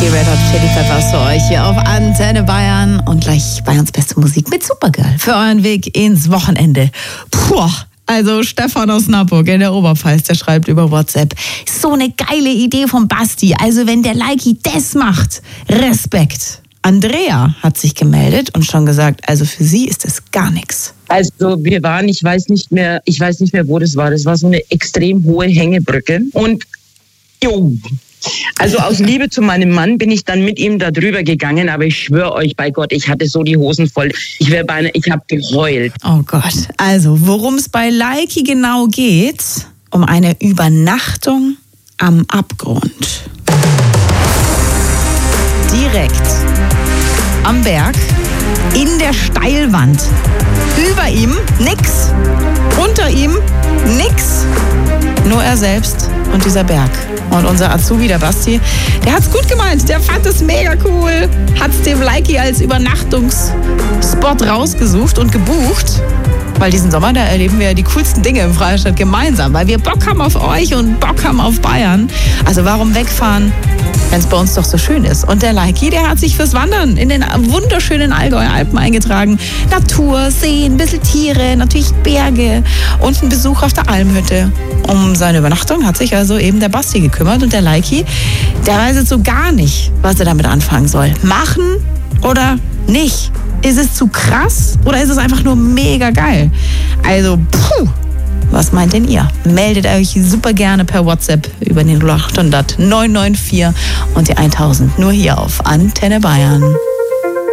Die Red Hot Chili Peppers für euch hier auf Antenne Bayern und gleich Bayerns beste Musik mit Supergirl für euren Weg ins Wochenende. Puh, also Stefan aus Nappburg in der Oberpfalz, der schreibt über WhatsApp, so eine geile Idee von Basti, also wenn der Likey das macht, Respekt. Andrea hat sich gemeldet und schon gesagt, also für sie ist das gar nichts. Also wir waren, ich weiß nicht mehr, wo das war. Das war so eine extrem hohe Hängebrücke. Und also aus Liebe zu meinem Mann bin ich dann mit ihm da drüber gegangen, aber ich schwöre euch bei Gott, ich hatte so die Hosen voll. Ich habe geheult. Oh Gott, also worum es bei Likey genau geht, um eine Übernachtung am Abgrund. Direkt am Berg, in der Steilwand. Über ihm nix, unter ihm nix, nur er selbst und dieser Berg. Und unser Azubi, der Basti, der hat's gut gemeint, der fand es mega cool, hat's dem Likey als Übernachtungsspot rausgesucht und gebucht. Weil diesen Sommer, da erleben wir ja die coolsten Dinge im Freistaat gemeinsam, weil wir Bock haben auf euch und Bock haben auf Bayern. Also warum wegfahren, wenn es bei uns doch so schön ist? Und der Likey, der hat sich fürs Wandern in den wunderschönen Allgäuer Alpen eingetragen. Natur, Seen, ein bisschen Tiere, natürlich Berge und ein Besuch auf der Almhütte. Um seine Übernachtung hat sich also eben der Basti gekümmert und der Likey, der weiß jetzt so gar nicht, was er damit anfangen soll. Machen oder nicht? Ist es zu krass oder ist es einfach nur mega geil? Also, was meint denn ihr? Meldet euch super gerne per WhatsApp über den 0800 994 und die 1000 nur hier auf Antenne Bayern.